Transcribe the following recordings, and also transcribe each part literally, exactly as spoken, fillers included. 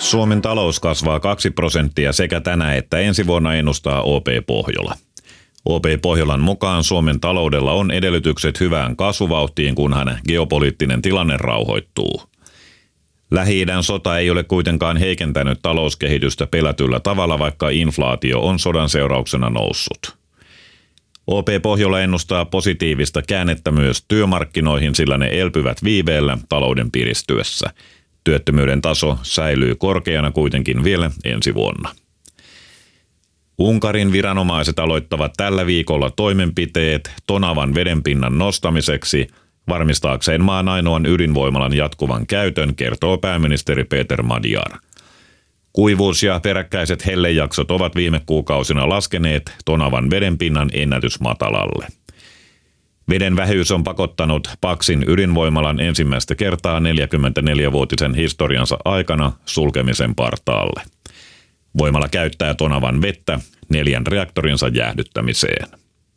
Suomen talous kasvaa kaksi prosenttia sekä tänä että ensi vuonna, ennustaa O P Pohjola. O P Pohjolan mukaan Suomen taloudella on edellytykset hyvään kasvuvauhtiin, kunhan geopoliittinen tilanne rauhoittuu. Lähi-idän sota ei ole kuitenkaan heikentänyt talouskehitystä pelätyllä tavalla, vaikka inflaatio on sodan seurauksena noussut. O P Pohjola ennustaa positiivista käännettä myös työmarkkinoihin, sillä ne elpyvät viiveellä talouden piristyessä. Työttömyyden taso säilyy korkeana kuitenkin vielä ensi vuonna. Unkarin viranomaiset aloittavat tällä viikolla toimenpiteet Tonavan vedenpinnan nostamiseksi varmistaakseen maan ainoan ydinvoimalan jatkuvan käytön, kertoo pääministeri Peter Magyar. Kuivuus ja peräkkäiset hellejaksot ovat viime kuukausina laskeneet Tonavan vedenpinnan ennätysmatalalle. Veden vähyys on pakottanut Paksin ydinvoimalan ensimmäistä kertaa neljäkymmentäneljävuotisen historiansa aikana sulkemisen partaalle. Voimala käyttää Tonavan vettä neljän reaktorinsa jäähdyttämiseen.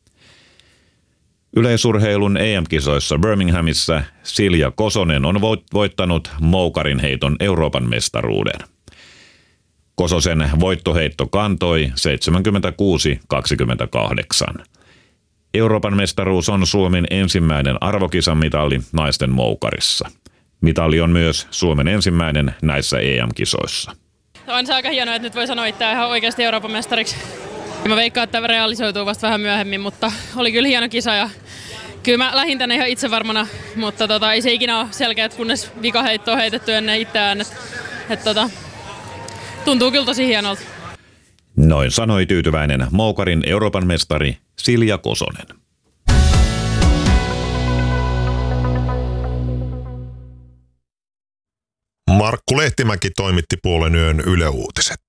Yleisurheilun E M-kisoissa Birminghamissa Silja Kosonen on voittanut moukarin heiton Euroopan mestaruuden. Kososen voittoheitto kantoi seitsemänkymmentäkuusi kaksikymmentäkahdeksan. Euroopan mestaruus on Suomen ensimmäinen arvokisamitali naisten moukarissa. Mitali on myös Suomen ensimmäinen näissä E M-kisoissa. On se aika hienoa, että nyt voi sanoa itseään ihan oikeasti Euroopan mestariksi. Mä veikkaan, että tämä realisoituu vasta vähän myöhemmin, mutta oli kyllä hieno kisa ja kyllä mä lähdin tänne ihan itsevarmana, mutta tota, ei se ikinä ole selkeä, kunnes vikaheitto on heitetty ennen itseään. Et, et, tota, tuntuu kyllä tosi hienolta. Noin sanoi tyytyväinen moukarin Euroopan mestari Silja Kosonen. Markku Lehtimäki toimitti puolen yön Yle Uutiset.